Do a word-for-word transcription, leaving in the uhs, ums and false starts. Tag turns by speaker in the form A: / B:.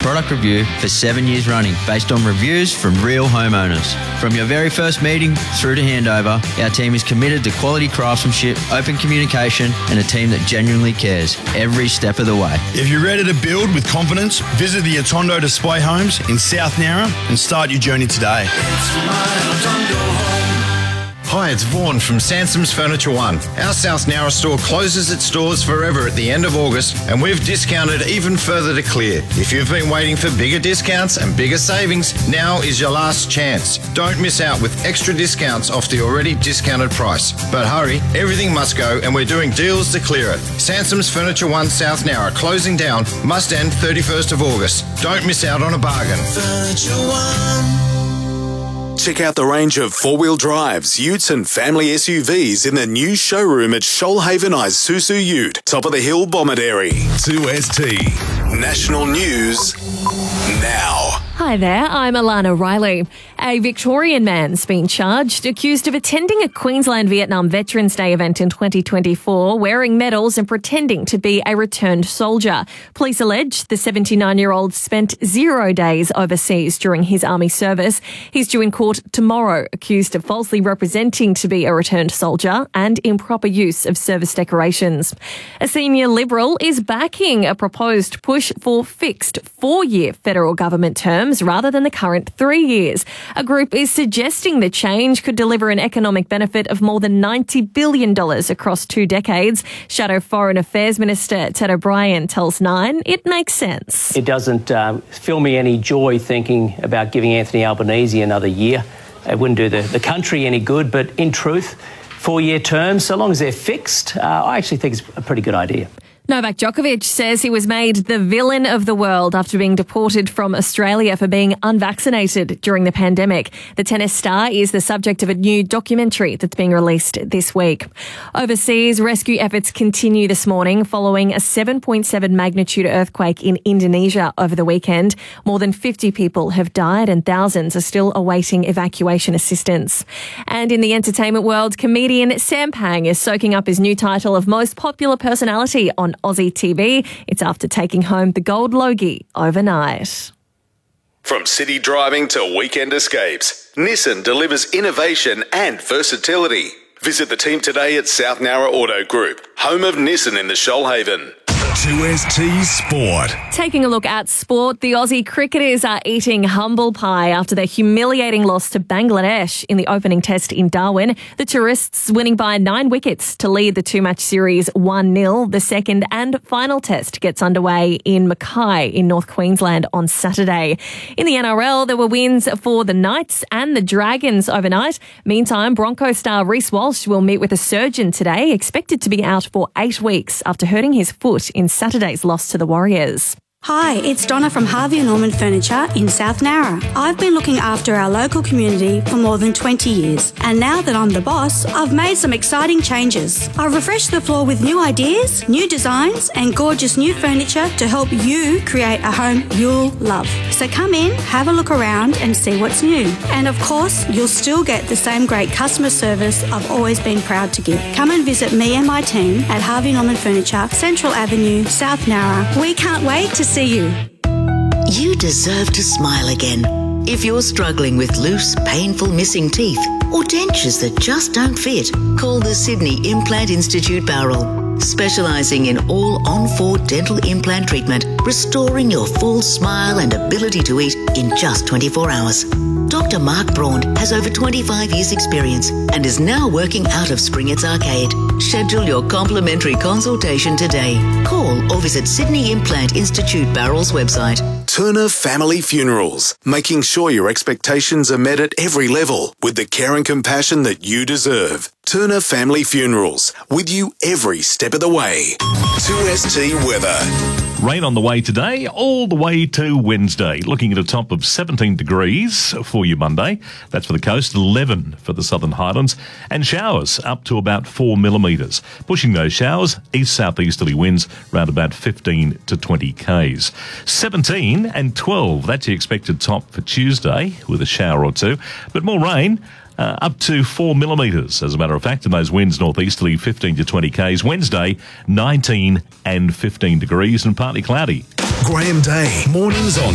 A: product review for seven years running, based on reviews from real homeowners. From your very first meeting through to handover, our team is committed to quality craftsmanship, open communication, and a team that genuinely cares every step of the way.
B: If you're ready to build with confidence, visit the Atondo Display Homes in South Nowra and start your journey today.
C: Hi, it's Vaughan from Sansom's Furniture One. Our South Nowra store closes its doors forever at the end of August, and we've discounted even further to clear. If you've been waiting for bigger discounts and bigger savings, now is your last chance. Don't miss out with extra discounts off the already discounted price. But hurry, everything must go, and we're doing deals to clear it. Sansom's Furniture One South Nowra closing down, must end thirty-first of August. Don't miss out on a bargain.
D: Furniture One.
E: Check out the range of four-wheel drives, utes and family S U Vs in the new showroom at Shoalhaven Isuzu Ute, top of the hill, Bomaderry. two S T National News now.
F: Hi there, I'm Alana Riley. A Victorian man's been charged, accused of attending a Queensland Vietnam Veterans Day event in twenty twenty-four, wearing medals and pretending to be a returned soldier. Police allege the seventy-nine-year-old spent zero days overseas during his army service. He's due in court tomorrow, accused of falsely representing to be a returned soldier and improper use of service decorations. A senior Liberal is backing a proposed push for fixed four-year federal government terms rather than the current three years. A group is suggesting the change could deliver an economic benefit of more than ninety billion dollars across two decades. Shadow Foreign Affairs Minister Ted O'Brien tells Nine it makes sense.
G: It doesn't um, fill me any joy thinking about giving Anthony Albanese another year. It wouldn't do the, the country any good, but in truth, four-year terms, so long as they're fixed, uh, I actually think it's a pretty good idea.
F: Novak Djokovic says he was made the villain of the world after being deported from Australia for being unvaccinated during the pandemic. The tennis star is the subject of a new documentary that's being released this week. Overseas, rescue efforts continue this morning following a seven point seven magnitude earthquake in Indonesia over the weekend. More than fifty people have died and thousands are still awaiting evacuation assistance. And in the entertainment world, comedian Sam Pang is soaking up his new title of most popular personality on Aussie T V. It's after taking home the Gold Logie overnight.
E: From city driving to weekend escapes, Nissan delivers innovation and versatility. Visit the team today at South Nowra Auto Group, home of Nissan in the Shoalhaven.
D: two S T Sport.
F: Taking a look at sport, the Aussie cricketers are eating humble pie after their humiliating loss to Bangladesh in the opening test in Darwin. The tourists winning by nine wickets to lead the two-match series one nil. The second and final test gets underway in Mackay in North Queensland on Saturday. In the N R L, there were wins for the Knights and the Dragons overnight. Meantime, Bronco star Reece Walsh will meet with a surgeon today, expected to be out for eight weeks after hurting his foot in Saturday's loss to the Warriors.
H: Hi, it's Donna from Harvey and Norman Furniture in South Nowra. I've been looking after our local community for more than twenty years, and now that I'm the boss, I've made some exciting changes. I've refreshed the floor with new ideas, new designs, and gorgeous new furniture to help you create a home you'll love. So come in, have a look around and see what's new. And of course, you'll still get the same great customer service I've always been proud to give. Come and visit me and my team at Harvey Norman Furniture, Central Avenue, South Nowra. We can't wait to see you.
I: You deserve to smile again. If you're struggling with loose, painful missing teeth or dentures that just don't fit, call the Sydney Implant Institute Bowral, specialising in all on-four dental implant treatment, restoring your full smile and ability to eat in just twenty-four hours. Doctor Mark Braun has over twenty-five years experience and is now working out of Springett's Arcade. Schedule your complimentary consultation today. Call or visit Sydney Implant Institute Bowral's website.
E: Turner Family Funerals, making sure your expectations are met at every level with the care and compassion that you deserve. Turner Family Funerals, with you every step of the way. two S T weather.
J: Rain on the way today, all the way to Wednesday. Looking at a top of seventeen degrees for you Monday. That's for the coast, eleven for the Southern Highlands. And showers up to about four millimetres. Pushing those showers, east-southeasterly winds around about fifteen to twenty k's. seventeen and twelve, that's the expected top for Tuesday with a shower or two. But more rain. Uh, up to four millimetres, as a matter of fact, and those winds northeasterly fifteen to twenty k's. Wednesday, nineteen and fifteen degrees and partly cloudy.
D: Graham Day, mornings on